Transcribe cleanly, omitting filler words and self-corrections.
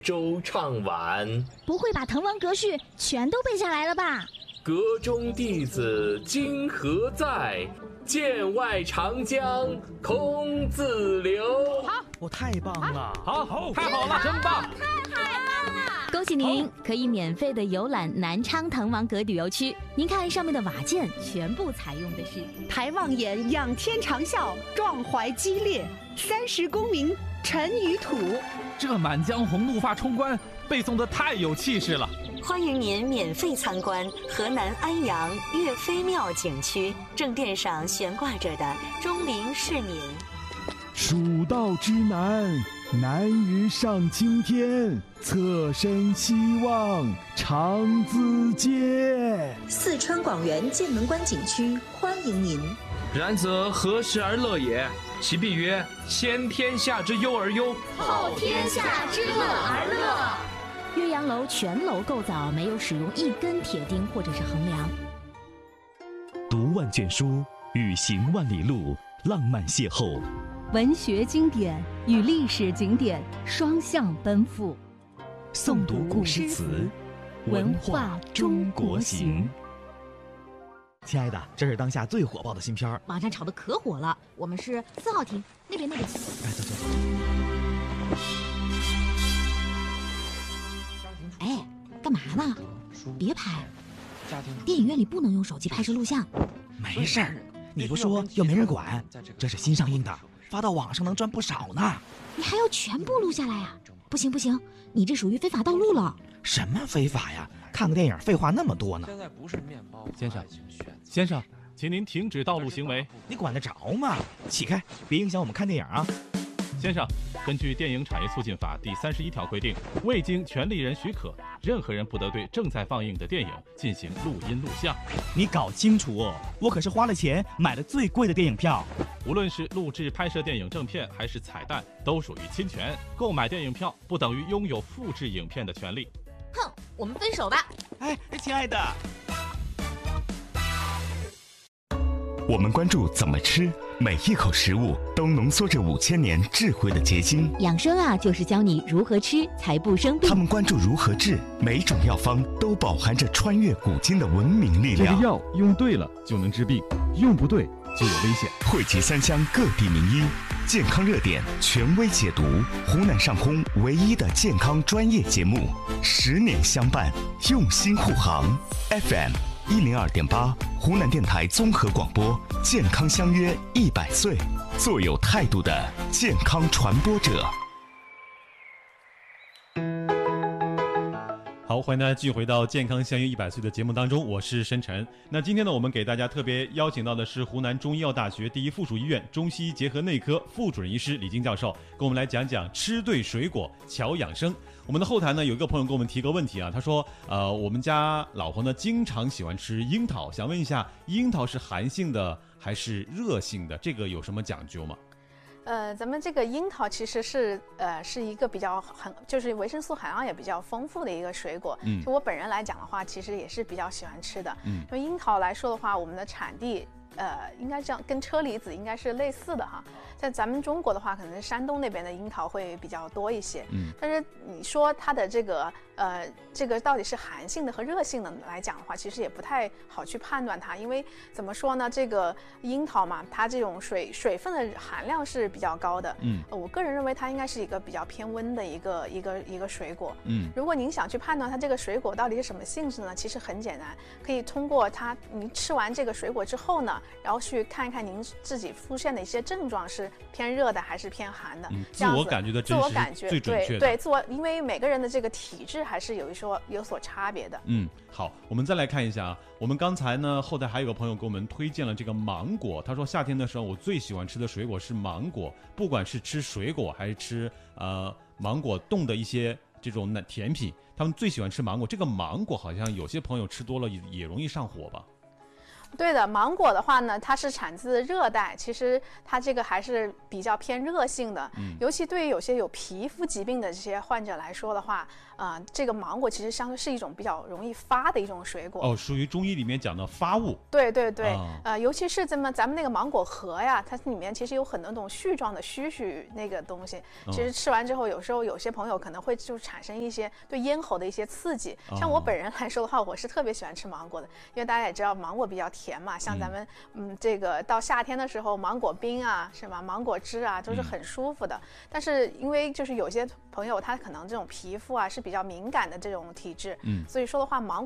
周唱晚。 不会把滕王阁序全都背下来了吧？ 阁中弟子今何在？剑外长江空自流。 好，我太棒了！ 好，太好了，真棒！ 太棒了！恭喜您可以免费的游览南昌滕王阁旅游区。您看上面的瓦件，全部采用的是抬望眼，仰天长啸，壮怀激烈，30功名尘与土。 这《满江红》怒发冲冠背诵的太有气势了。 欢迎您免费参观河南安阳岳飞庙景区，正殿上悬挂着的钟灵市民。 蜀道之难，难于上青天，侧身西望长咨嗟。 四川广元剑门关景区欢迎您。 然则何时而乐也？其必曰：先天下之忧而忧， 后天下之乐而乐。岳阳楼全楼构造没有使用一根铁钉或者是横梁。 读万卷书，与行万里路，浪漫邂逅。 文学经典与历史景点双向奔赴。 诵读古诗词，文化中国行。 亲爱的，这是当下最火爆的新片， 网上炒得可火了。我们是4号厅那边。哎， 走。 哎，干嘛呢？别拍！电影院里不能用手机拍摄录像。 没事儿，你不说又没人管。这是新上映的，发到网上能赚不少呢。 你还要全部录下来呀？不行，你这属于非法盗录了。 什么非法呀？看个电影废话那么多呢。 现在不是面包。 先生，请您停止盗录行为。 你管得着吗？起开，别影响我们看电影啊！ 先生，根据电影产业促进法第31条规定，未经权利人许可，任何人不得对正在放映的电影进行录音录像。 你搞清楚哦，我可是花了钱买了最贵的电影票。 无论是录制拍摄电影正片还是彩蛋，都属于侵权。购买电影票不等于拥有复制影片的权利。 哼，我们分手吧。 哎，亲爱的。 我们关注怎么吃，每一口食物都浓缩着5000年智慧的结晶。 养生啊，就是教你如何吃才不生病。 他们关注如何治，每种药方都饱含着穿越古今的文明力量。 这个药用对了就能治病，用不对就有危险。 汇集3乡各地名医，健康热点权威解读，湖南上空唯一的健康专业节目，10年相伴，用心护航。FM102.8，湖南电台综合广播，健康相约100岁，做有态度的健康传播者。 好，欢迎大家继续回到健康相约100岁的节目当中，我是申晨。那今天呢，我们给大家特别邀请到的是湖南中医药大学第一附属医院中西医结合内科副主任医师李晶教授，跟我们来讲讲吃对水果巧养生。我们的后台呢，有一个朋友给我们提个问题啊，他说我们家老婆呢经常喜欢吃樱桃，想问一下樱桃是寒性的还是热性的，这个有什么讲究吗？ 咱们这个樱桃其实是一个比较就是维生素含量也比较丰富的一个水果。就我本人来讲的话，其实也是比较喜欢吃的。就樱桃来说的话，我们的产地应该这样，跟车厘子应该是类似的哈。在咱们中国的话，可能是山东那边的樱桃会比较多一些。但是你说它的这个到底是寒性的和热性的来讲的话，其实也不太好去判断它，因为怎么说呢，这个樱桃嘛，它这种水分的含量是比较高的。我个人认为它应该是一个比较偏温的一个水果。如果您想去判断它这个水果到底是什么性质呢，其实很简单，可以通过您吃完这个水果之后呢，然后去看一看您自己出现的一些症状是偏热的还是偏寒的。 自我感觉的真实最准确的。 对，因为每个人的这个体质还是有所差别的。 好，我们再来看一下啊，我们刚才呢后台还有个朋友给我们推荐了这个芒果，他说夏天的时候我最喜欢吃的水果是芒果，不管是吃水果还是吃芒果冻的一些这种甜品，他们最喜欢吃芒果。这个芒果好像有些朋友吃多了也容易上火吧？ 对的，芒果的话呢，它是产自热带，其实它这个还是比较偏热性的，尤其对于有些有皮肤疾病的这些患者来说的话，这个芒果其实相对是一种比较容易发的一种水果。 哦，属于中医里面讲的发物。 对对对，尤其是咱们那个芒果核呀，它里面其实有很多种絮状的须那个东西，其实吃完之后，有时候有些朋友可能会就产生一些对咽喉的一些刺激。像我本人来说的话，我是特别喜欢吃芒果的，因为大家也知道芒果比较甜嘛，像咱们这个到夏天的时候，芒果冰啊，是吧？芒果汁啊，都是很舒服的。但是因为就是有些朋友他可能这种皮肤啊是比较敏感的这种体质，所以说的话芒果